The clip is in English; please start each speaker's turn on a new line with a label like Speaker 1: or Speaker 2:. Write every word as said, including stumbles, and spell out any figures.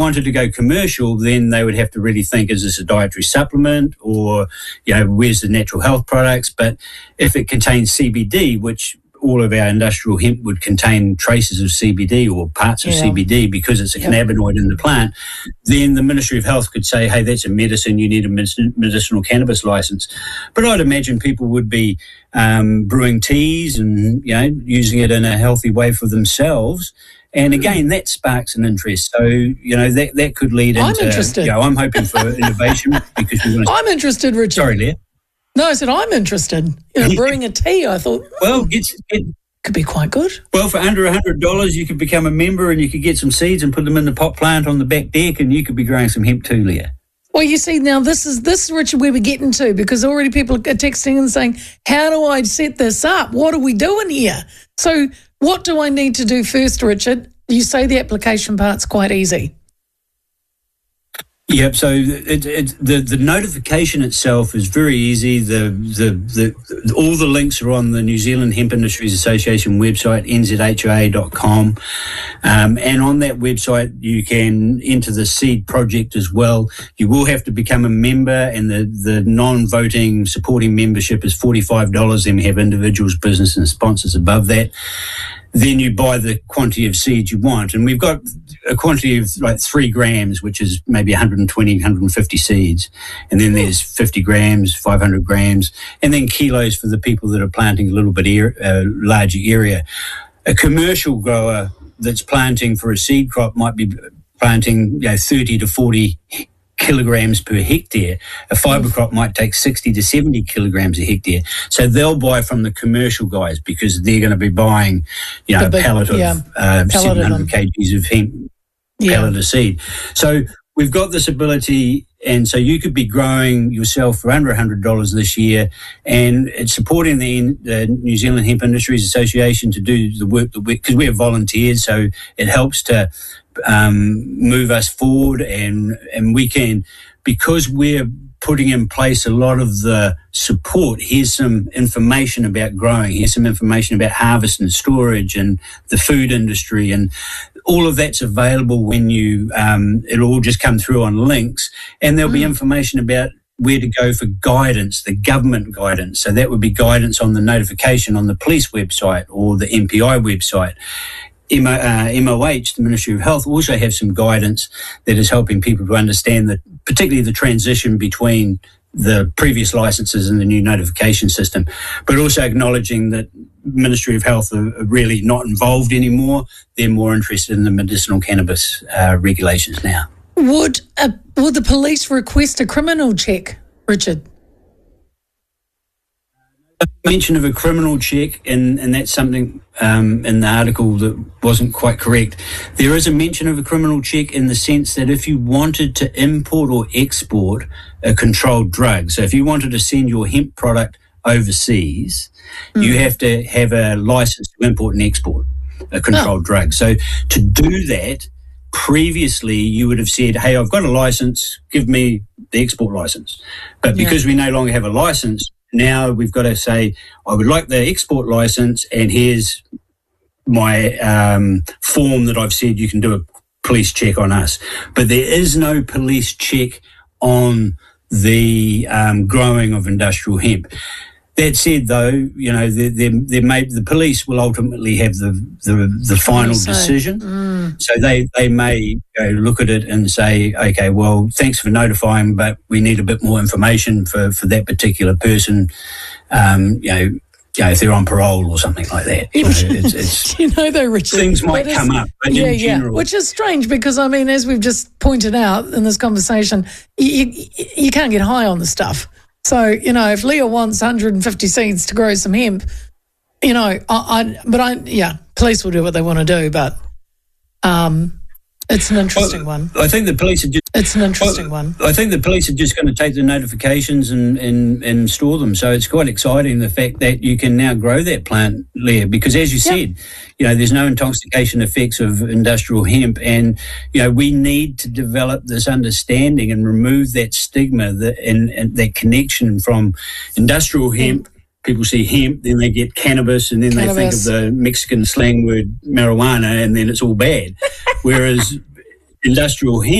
Speaker 1: wanted to go commercial, then they would have to really think, is this a dietary supplement, or, you know, where's the natural health products? But if it contains C B D, which all of our industrial hemp would contain traces of C B D or parts of yeah. C B D because it's a yep. cannabinoid in the plant, then the Ministry of Health could say, hey, that's a medicine, you need a medicinal cannabis license. But I'd imagine people would be um, brewing teas and, you know, using it in a healthy way for themselves. And again, that sparks an interest. So, you know, that, that could lead into...
Speaker 2: I'm interested.
Speaker 1: You know, I'm hoping for innovation because we want to...
Speaker 2: I'm interested, Richard.
Speaker 1: Sorry, Leah.
Speaker 2: No, I said I'm interested. You know, brewing a tea, I thought,
Speaker 1: well, it's, it
Speaker 2: could be quite good.
Speaker 1: Well, for under one hundred dollars, you could become a member and you could get some seeds and put them in the pot plant on the back deck, and you could be growing some hemp too, Leah.
Speaker 2: Well, you see, now this is, this, Richard, where we're getting to, because already people are texting and saying, how do I set this up? What are we doing here? So what do I need to do first, Richard? You say the application part's quite easy.
Speaker 1: Yep. So it, it, the the notification itself is very easy. The, the the all the links are on the New Zealand Hemp Industries Association website, n z h o a dot com, um, and on that website you can enter the seed project as well. You will have to become a member, and the the non-voting supporting membership is forty-five dollars. Then we have individuals, business, and sponsors above that. Then you buy the quantity of seeds you want. And we've got a quantity of like three grams, which is maybe one hundred twenty, one hundred fifty seeds. And then there's fifty grams, five hundred grams, and then kilos for the people that are planting a little bit er- uh, larger area. A commercial grower that's planting for a seed crop might be planting, you know, thirty to forty kilograms per hectare. A fibre crop might take sixty to seventy kilograms a hectare. So they'll buy from the commercial guys because they're going to be buying, you know, big, a pallet of yeah, uh, seven hundred kgs of hemp, yeah. pallet of seed. So we've got this ability, and so you could be growing yourself for under one hundred dollars this year, and it's supporting the, the New Zealand Hemp Industries Association to do the work that we, because we're volunteers, so it helps to um, move us forward, and, and we can, because we're putting in place a lot of the support, here's some information about growing, here's some information about harvest and storage and the food industry, and all of that's available when you, um, it'll all just come through on links, and there'll mm. be information about where to go for guidance, the government guidance. So that would be guidance on the notification on the police website or the M P I website. M O, uh, M O H, the Ministry of Health, also have some guidance that is helping people to understand that, particularly the transition between the previous licenses and the new notification system, but also acknowledging that Ministry of Health are really not involved anymore. They're more interested in the medicinal cannabis uh, regulations now.
Speaker 2: Would a, would the police request a criminal check, Richard?
Speaker 1: Mention of a criminal check, and, and that's something um, in the article that wasn't quite correct. There is a mention of a criminal check in the sense that if you wanted to import or export a controlled drug, so if you wanted to send your hemp product overseas, mm. you have to have a license to import and export a controlled oh. drug. So to do that, previously you would have said, hey, I've got a license, give me the export license. But because yeah. we no longer have a license, now we've got to say, I would like the export license, and here's my um, form that I've said you can do a police check on us. But there is no police check on the um, growing of industrial hemp. That said, though, you know, they, they, they may, the police will ultimately have the the, the final so. decision. Mm. So they, they may you know, look at it and say, okay, well, thanks for notifying, but we need a bit more information for, for that particular person, um, you know, you know, if they're on parole or something like that. You know, it's, it's,
Speaker 2: you know, though, Richard,
Speaker 1: things might come up, but
Speaker 2: yeah,
Speaker 1: in general,
Speaker 2: yeah, which is strange because, I mean, as we've just pointed out in this conversation, you, you, you can't get high on the stuff. So, you know, if Leah wants one hundred fifty seeds to grow some hemp, you know, I, I but I, yeah, police will do what they want to do, but um, it's an interesting
Speaker 1: well,
Speaker 2: one.
Speaker 1: I think the police are just...
Speaker 2: It's an interesting
Speaker 1: well,
Speaker 2: one.
Speaker 1: I think the police are just going to take the notifications and, and, and store them. So it's quite exciting, the fact that you can now grow that plant, Leah, because as you
Speaker 2: yep.
Speaker 1: said, you know, there's no intoxication effects of industrial hemp, and, you know, we need to develop this understanding and remove that stigma that, and, and that connection from industrial hemp. Mm. People see hemp, then they get cannabis, and then cannabis. They think of the Mexican slang word marijuana, and then it's all bad. Whereas industrial hemp